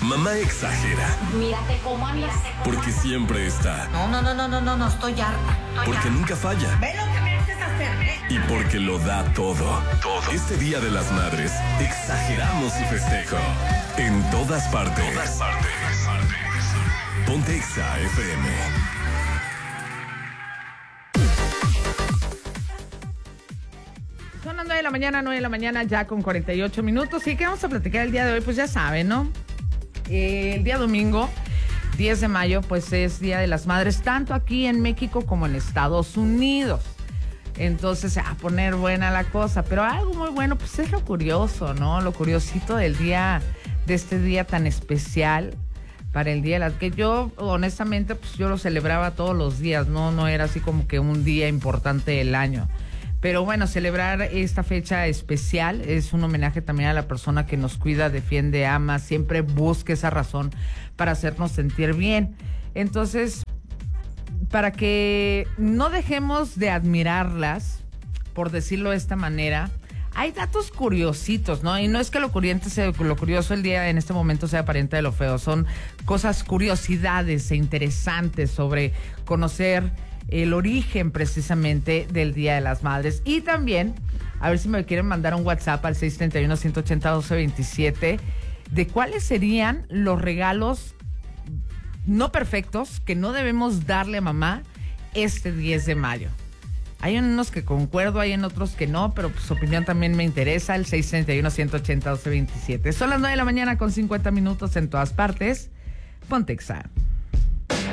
Mamá exagera. Mírate cómo andas. Porque siempre está. No, estoy harta. Porque nunca falla. Ve lo que me haces hacer, ¿eh? Y porque lo da todo. Este Día de las Madres, exageramos su festejo. En todas partes. Ponte Exa FM. Son las 9 de la mañana, ya con 48 minutos. ¿Y qué vamos a platicar el día de hoy? Pues ya saben, ¿no? El día domingo, 10 de mayo, pues es Día de las Madres, tanto aquí en México como en Estados Unidos. Entonces se va a poner buena la cosa. Pero algo muy bueno, pues es lo curioso, ¿no? Lo curiosito del día, de este día tan especial para el Día de las... Que yo, honestamente, pues yo lo celebraba todos los días, ¿no? No era así como que un día importante del año. Pero bueno, celebrar esta fecha especial es un homenaje también a la persona que nos cuida, defiende, ama, siempre busca esa razón para hacernos sentir bien. Entonces, para que no dejemos de admirarlas, por decirlo de esta manera, hay datos curiositos, ¿no? Y no es que lo curioso el día en este momento sea pariente de lo feo, son cosas, curiosidades e interesantes sobre conocer el origen precisamente del Día de las Madres. Y también, a ver si me quieren mandar un WhatsApp al 631-180-1227 de cuáles serían los regalos no perfectos que no debemos darle a mamá este 10 de mayo. Hay unos que concuerdo, hay en otros que no, pero su opinión también me interesa, el 631-180-1227. Son las 9 de la mañana con 50 minutos en todas partes. Ponte Exa.